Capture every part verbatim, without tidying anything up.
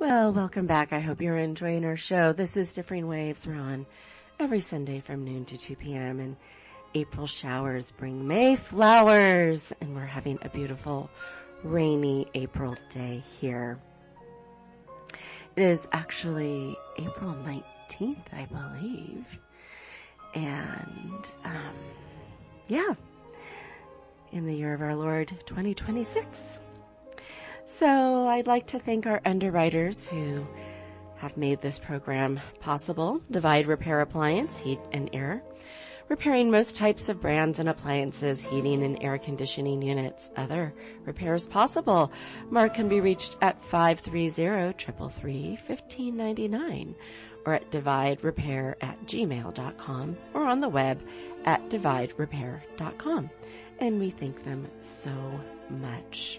Well, welcome back. I hope you're enjoying our show. This is Differing Waves. We're on every Sunday from noon to two p.m. and April showers bring May flowers, and we're having a beautiful rainy April day here. It is actually April nineteenth, I believe. And, um, yeah, in the year of our Lord, twenty twenty-six. So I'd like to thank our underwriters who have made this program possible. Divide Repair Appliance, Heat and Air. Repairing most types of brands and appliances, heating and air conditioning units, other repairs possible. Mark can be reached at five three zero, three three three, one five nine nine or at divide repair at gmail dot com or on the web at divide repair dot com. And we thank them so much.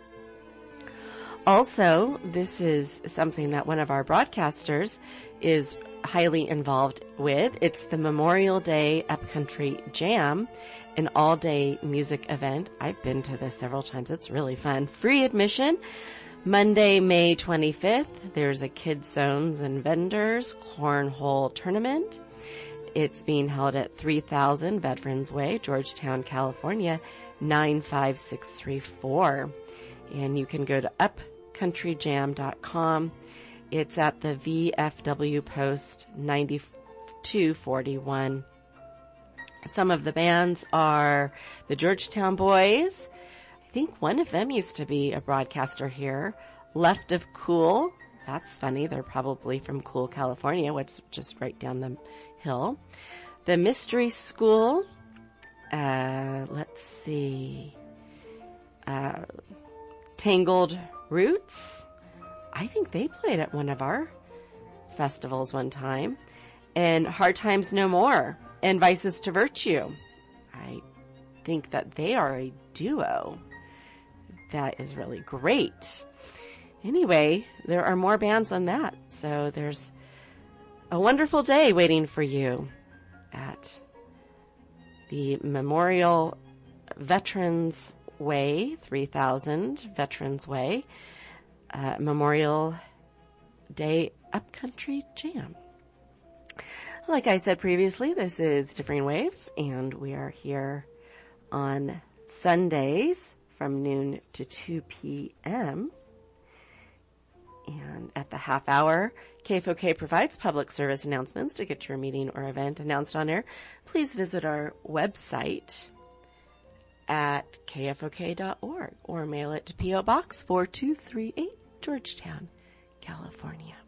Also, this is something that one of our broadcasters is highly involved with. It's the Memorial Day Upcountry Jam, an all-day music event. I've been to this several times. It's really fun. Free admission. Monday, May twenty-fifth, there's a kids zones and vendors cornhole tournament. It's being held at three thousand Veterans Way, Georgetown, California, nine five six three four. And you can go to up country jam dot com. It's at the V F W Post ninety-two forty-one. Some of the bands are the Georgetown Boys. I think one of them used to be a broadcaster here. Left of Cool. That's funny. They're probably from Cool, California, which is just right down the hill. The Mystery School. Uh, let's see. Uh, Tangled Roots. I think they played at one of our festivals one time. And Hard Times No More and Vices to Virtue. I think that they are a duo. That is really great. Anyway, there are more bands on that. So there's a wonderful day waiting for you at the Memorial Veterans Way, three thousand Veterans Way, uh, Memorial Day Upcountry Jam. Like I said previously, this is Differing Waves, and we are here on Sundays from noon to two p.m. And at the half hour, K F O K provides public service announcements. To get your meeting or event announced on air, please visit our website at K F O K dot org or mail it to P O Box four two three eight, Georgetown, California.